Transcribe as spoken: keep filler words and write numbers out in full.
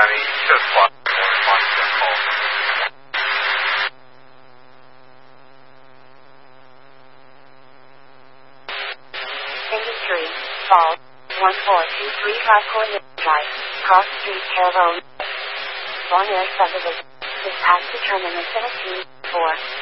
County, just block one Washington call. Industry, Falls, one four two three five Cornell Drive, Cross Street, Carroll. Bonnier Subdivision. Dispatch to terminus seventeen four.